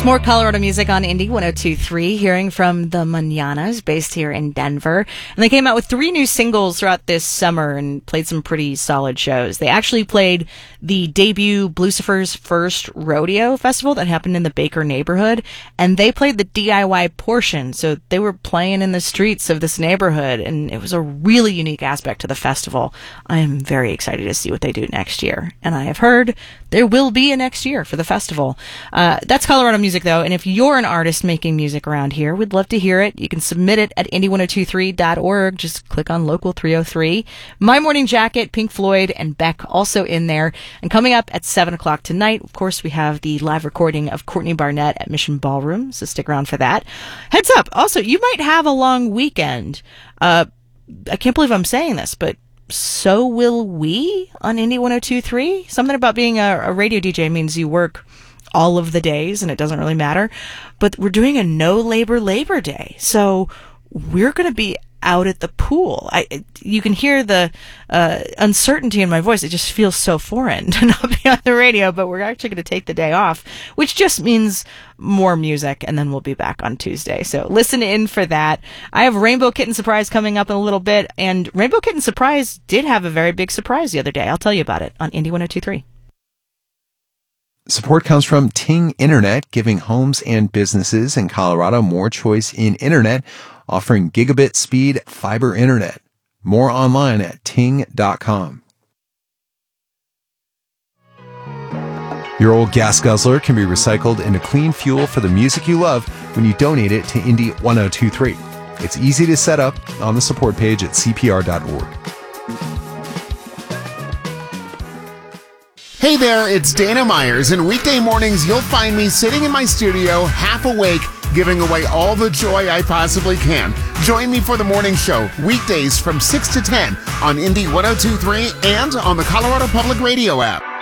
It's more Colorado music on Indie 102.3, hearing from the Mananas, based here in Denver. And they came out with 3 new singles throughout this summer and played some pretty solid shows. They actually played the debut Blucifer's First Rodeo Festival that happened in the Baker neighborhood, and they played the DIY portion, so they were playing in the streets of this neighborhood, and it was a really unique aspect to the festival. I am very excited to see what they do next year, and I have heard there will be a next year for the festival. That's Colorado music, though, and if you're an artist making music around here, we'd love to hear it. You can submit it at indie1023.org. Just click on Local 303. My Morning Jacket, Pink Floyd, and Beck also in there. And coming up at 7 o'clock tonight, of course, we have the live recording of Courtney Barnett at Mission Ballroom, so stick around for that. Heads up, also, you might have a long weekend. I can't believe I'm saying this, but so will we on Indie 102.3. Something about being a radio DJ means you work all of the days and it doesn't really matter. But we're doing a no Labor Day. So we're going to be out at the pool. You can hear the uncertainty in my voice. It just feels so foreign to not be on the radio, but we're actually going to take the day off, which just means more music, and then we'll be back on Tuesday. So listen in for that. I have Rainbow Kitten Surprise coming up in a little bit, and Rainbow Kitten Surprise did have a very big surprise the other day. I'll tell you about it on Indie 102.3. Support comes from Ting Internet, giving homes and businesses in Colorado more choice in internet, offering gigabit speed fiber internet. More online at ting.com. Your old gas guzzler can be recycled into clean fuel for the music you love when you donate it to Indie 102.3. It's easy to set up on the support page at cpr.org. Hey there, it's Dana Myers, and weekday mornings you'll find me sitting in my studio, half awake, giving away all the joy I possibly can. Join me for the morning show, weekdays from 6 to 10 on Indie 102.3 and on the Colorado Public Radio app.